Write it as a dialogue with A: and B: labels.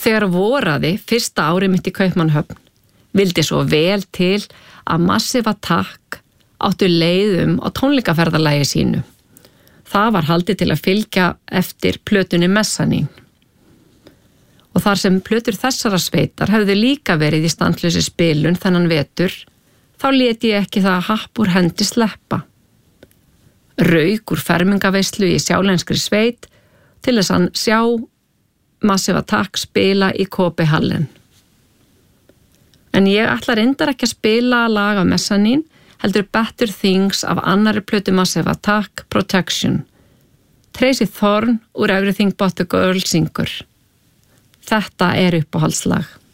A: Þegar voraði fyrsta ári mitt í Kaupmannahöfn vildi svo vel til að Massive Attack áttu leiðum á tónleikaferðalagi sínu. Það var haldið til að fylgja eftir plötunni Mezzanine. Og þar sem plötur þessara sveitar hefði líka verið í standlausi spilun þennan vetur, þá lét ég ekki það happ úr hendi sleppa. Rauk úr fermingaveislu í sjálenskri sveit til þess að sjá Massive Attack spila í KB Hallen. En ég ætla reyndar ekki að spila lag af Mezzanine, heldur Better Things af annarri plötu Massive Attack, Protection. Tracy Thorn úr Everything But The Girl syngur. Þetta uppáhaldslag.